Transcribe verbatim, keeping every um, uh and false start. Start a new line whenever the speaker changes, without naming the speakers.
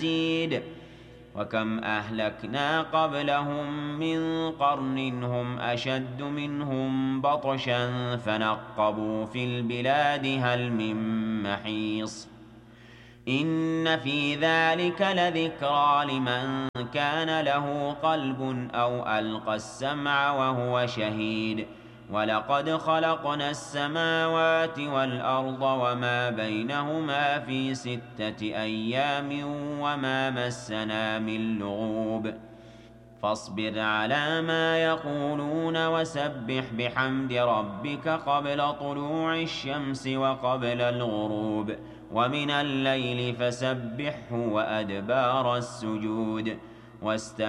حسيد وكم أهلكنا قبلهم من قرن هم أشد منهم بطشا فنقبوا في البلاد هل من محيص إن في ذلك لذكرى لمن كان له قلب أو ألقى السمع وهو شهيد ولقد خلقنا السماوات والأرض وما بينهما في ستة أيام وما مسنا من لغوب فاصبر على ما يقولون وسبح بحمد ربك قبل طلوع الشمس وقبل الغروب ومن الليل فسبحه وأدبار السجود واستمع